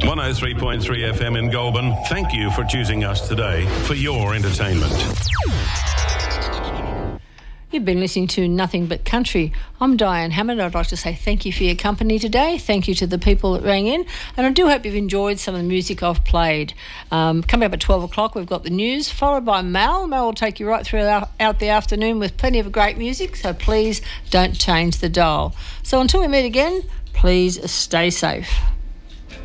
103.3 FM in Goulburn. Thank you for choosing us today for your entertainment. You've been listening to Nothing But Country. I'm Diane Hammond. I'd like to say thank you for your company today. Thank you to the people that rang in. And I do hope you've enjoyed some of the music I've played. Coming up at 12 o'clock, we've got the news, followed by Mel. Mel will take you right through out the afternoon with plenty of great music, so please don't change the dial. So until we meet again, please stay safe.